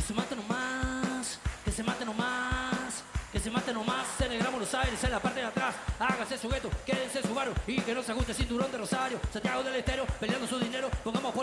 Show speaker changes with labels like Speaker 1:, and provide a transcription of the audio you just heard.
Speaker 1: se mate nomás, que se mate nomás, que se mate nomás en el Gran Buenos Aires, en la parte de atrás. Hágase su gueto, quédense en su barrio y que no se ajuste el cinturón de Rosario. Santiago del Estero, peleando su dinero, pongamos por